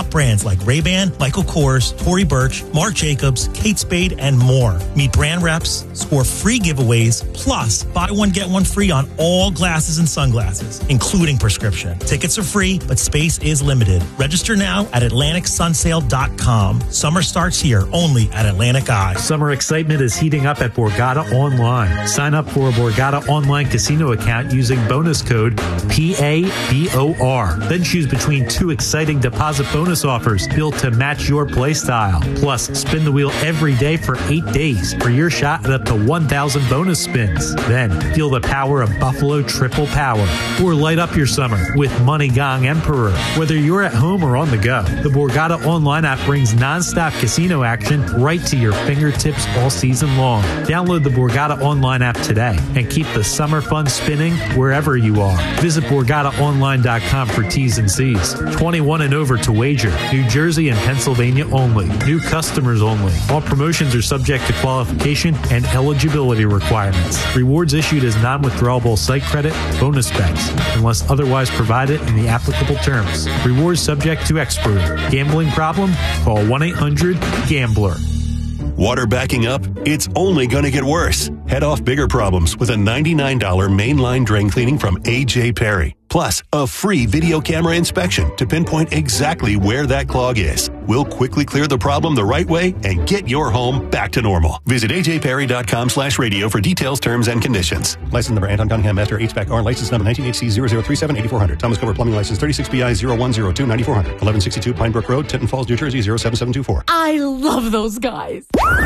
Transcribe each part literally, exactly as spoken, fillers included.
top brands like Ray-Ban, Michael Kors, Tory Burch, Marc Jacobs, Kate Spade, and more. Meet brand reps, score free giveaways, plus buy one, get one free on all glasses and sunglasses, including prescription. Tickets are free, but space is limited. Register now at Atlantic Sun Sale dot com. Summer starts here, only at Atlantic Eye. Summer excitement is heating up at Borgata Online. Sign up for a Borgata Online casino account using bonus code P A B O R. Then choose between two exciting deposit bonus offers built to match your play style. Plus, spin the wheel every day for eight days for your shot at up to one thousand bonus spins. Then, feel the power of Buffalo Triple Power. Or light up your summer with Money Gong Emperor. Whether you're at home or on the go, the Borgata Online app brings non-stop casino action right to your fingertips all season long. Download the Borgata Online app today and keep the summer fun spinning wherever you are. Visit Borgata Online dot com for T's and C's. twenty-one and over to wager. New Jersey and Pennsylvania only. New customers only. All promotions are subject to qualification and eligibility requirements. Rewards issued as non-withdrawable site credit, bonus bets, unless otherwise provided in the applicable terms. Rewards subject to expiry. Gambling problem? Call one eight hundred gambler. Water backing up? It's only going to get worse. Head off bigger problems with a ninety-nine dollars mainline drain cleaning from A J Perry. Plus, a free video camera inspection to pinpoint exactly where that clog is. We'll quickly clear the problem the right way and get your home back to normal. Visit A J Perry dot com slash radio for details, terms, and conditions. License number Anton Cunningham, Master H V A C R, license number nineteen H C zero zero three seven eight four zero zero. Thomas Cover Plumbing License thirty-six B I zero one zero two nine four zero zero. eleven sixty-two Pine Brook Road, Tinton Falls, New Jersey zero seven seven two four. I love those guys.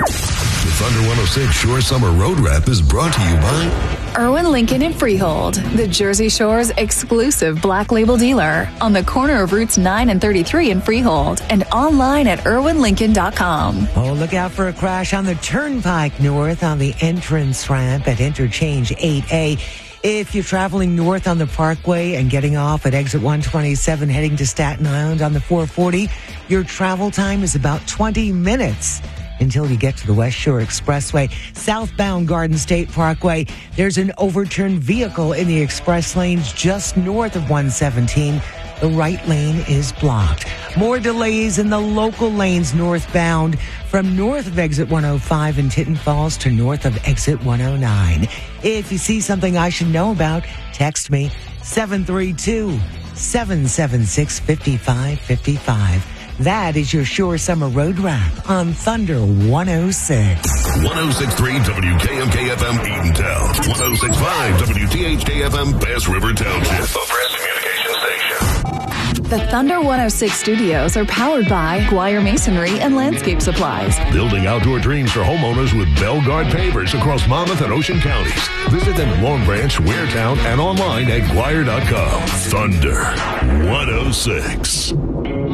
The Thunder one oh six Shore Summer Road Wrap is brought to you by Irwin Lincoln and Freehold, the Jersey Shore's exclusive black label dealer, on the corner of Routes nine and thirty-three in Freehold, and online at irwin lincoln dot com. Oh, look out for a crash on the Turnpike North on the entrance ramp at Interchange eight A. If you're traveling north on the Parkway and getting off at exit one twenty-seven heading to Staten Island on the four forty, your travel time is about twenty minutes. Until you get to the West Shore Expressway. Southbound Garden State Parkway, there's an overturned vehicle in the express lanes just north of one seventeen. The right lane is blocked. More delays in the local lanes northbound from north of exit one oh five in Tinton Falls to north of exit one oh nine. If you see something I should know about, text me seven three two, seven seven six, five five five five. That is your Shore Summer Road Wrap on Thunder one oh six. one oh six point three W K M K F M Eatontown. one oh six point five W T H K F M Bass River Township. A press communication station. The Thunder one oh six studios are powered by Guire Masonry and Landscape Supplies. Building outdoor dreams for homeowners with Belgard pavers across Monmouth and Ocean counties. Visit them in Long Branch, Waretown, and online at Guire dot com. Thunder one oh six.